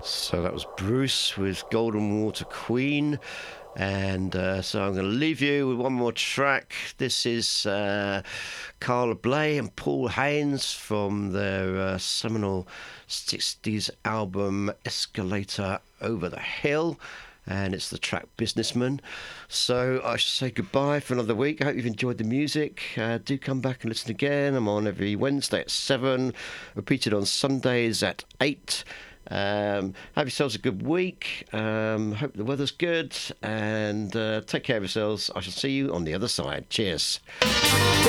So that was Bruce with Golden Water Queen. And so I'm going to leave you with one more track. This is Carla Bley and Paul Haynes from their seminal 60s album Escalator Over the Hill. And it's the track Businessman. So I should say goodbye for another week. I hope you've enjoyed the music. Do come back and listen again. I'm on every Wednesday at 7, repeated on Sundays at 8. Have yourselves a good week. Hope the weather's good. And take care of yourselves. I shall see you on the other side. Cheers.